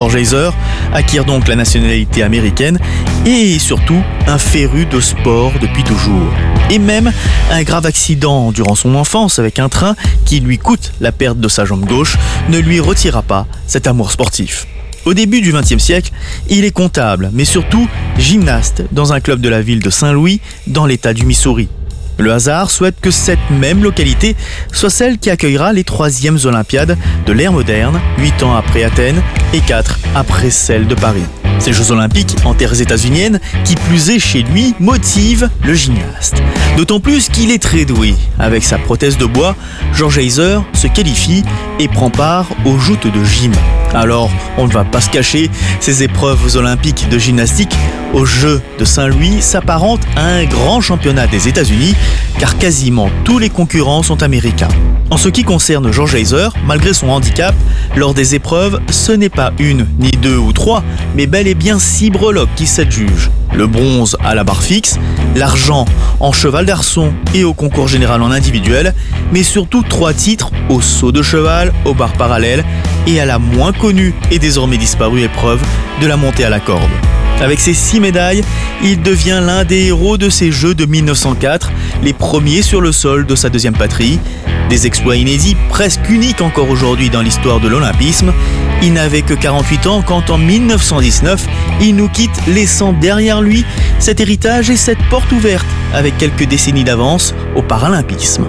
Geyser acquiert donc la nationalité américaine et est surtout un féru de sport depuis toujours. Et même un grave accident durant son enfance avec un train qui lui coûte la perte de sa jambe gauche ne lui retira pas cet amour sportif. Au début du XXe siècle, il est comptable, mais surtout gymnaste dans un club de la ville de Saint-Louis, dans l'État du Missouri. Le hasard souhaite que cette même localité soit celle qui accueillera les 3e Olympiades de l'ère moderne, 8 ans après Athènes et 4 après celles de Paris. Ces Jeux Olympiques en terres états-uniennes, qui plus est chez lui, motivent le gymnaste. D'autant plus qu'il est très doué. Avec sa prothèse de bois, George Geyser se qualifie et prend part aux joutes de gym. Alors, on ne va pas se cacher, ces épreuves olympiques de gymnastique aux Jeux de Saint-Louis s'apparentent à un grand championnat des États-Unis, car quasiment tous les concurrents sont américains. En ce qui concerne George Geyser, malgré son handicap, lors des épreuves, ce n'est pas une, ni deux ou trois, mais bel et bien 6 breloques qui s'adjugent. Le bronze à la barre fixe, l'argent en cheval d'arçon et au concours général en individuel, mais surtout 3 titres au saut de cheval, aux barres parallèles et à la moins connue et désormais disparue épreuve de la montée à la corde. Avec ses 6 médailles, il devient l'un des héros de ces Jeux de 1904, les premiers sur le sol de sa deuxième patrie. Des exploits inédits, presque uniques encore aujourd'hui dans l'histoire de l'olympisme. Il n'avait que 48 ans quand en 1919, il nous quitte laissant derrière lui cet héritage et cette porte ouverte avec quelques décennies d'avance au paralympisme.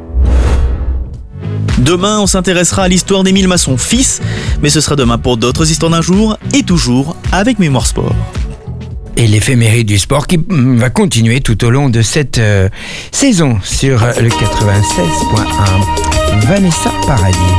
Demain, on s'intéressera à l'histoire d'Émile Masson, fils, mais ce sera demain pour d'autres histoires d'un jour et toujours avec Mémoire Sport. Et l'éphéméride du sport qui va continuer tout au long de cette saison sur le 96.1. Vanessa Paradis.